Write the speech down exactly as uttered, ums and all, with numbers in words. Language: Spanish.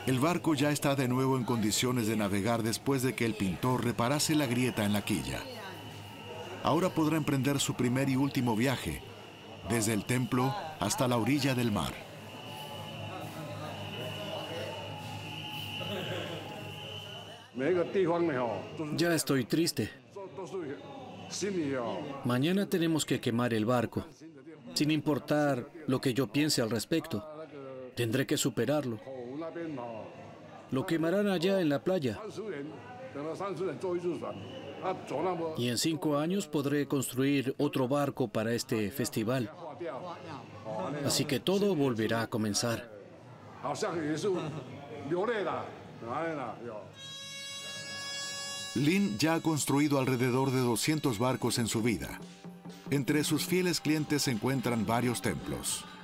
El barco ya está de nuevo en condiciones de navegar después de que el pintor reparase la grieta en la quilla. Ahora podrá emprender su primer y último viaje, desde el templo hasta la orilla del mar. Ya estoy triste. Mañana tenemos que quemar el barco, sin importar lo que yo piense al respecto. Tendré que superarlo. Lo quemarán allá en la playa. Y en cinco años podré construir otro barco para este festival. Así que todo volverá a comenzar. Lin ya ha construido alrededor de doscientos barcos en su vida. Entre sus fieles clientes se encuentran varios templos.